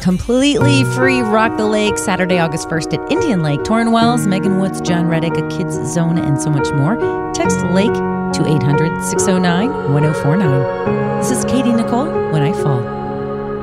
completely free Rock the Lake Saturday, August 1st at Indian Lake, Torrin Wells, Megan Woods, John Reddick, a Kids Zone, and so much more. Text LAKE to 800-609-1049. This is Katie Nicole.